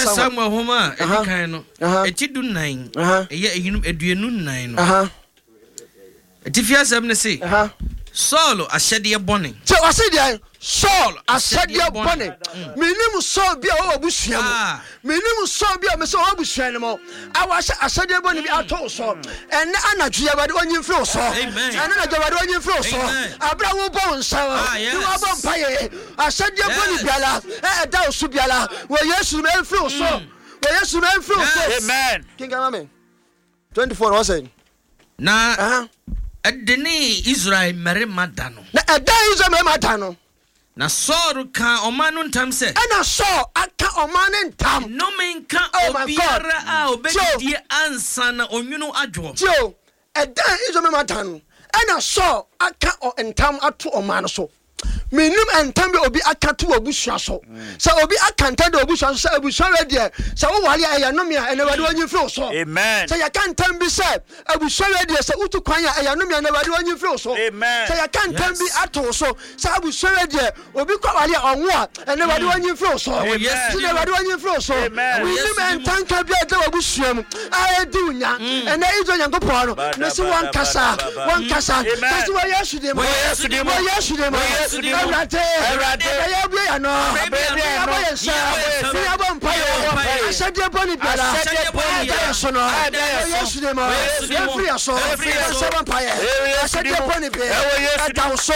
Samuel homa edikan no etidu 9 eye ehinum eduenu 9 no etifia asem ne se Saul ashede bone che wase Saul ashede bone minim Saul bia o abusua mo minim Saul bia me se o abusua ne mo awashe ashede bone bi ato so ene anadwe abade onyimfiri so ene anadwe abade onyimfiri so abra wo bon sawo ni wo bon paye ashede bone biala da osu biala wo Yesu me mfiri so wo Yesu me mfiri so amen king amen 24 what say na Edeni Israel merima dano. Na eda Israel merima dano. Na Saul ka omanu ntam se. Na Saul aka omanu ntam. No men ka obiara a obedi ansa na onwunu adwo. Jo, eda Israel merima dano. Na Saul aka ntam ato omanu so. Minum entambe obi akatu obusua so sa obi akanta de obusua so sa obusua we de sa wo wale ayanomia enewade wanyimfiri so amen sa yakantambi se obusua we de sa utu kwan ya ayanomia enewade wanyimfiri so amen sa yakantambi ato so sa obusua we de obi kwa wale onwo a enewade wanyimfiri so enewade wanyimfiri so minum entanka bia de obusua mu ayedi unya ene izo nyankopon no ne se wankasa kasi wo Yesu de mo Erade ya no Yesu de mo free so seven paye asade boni be da so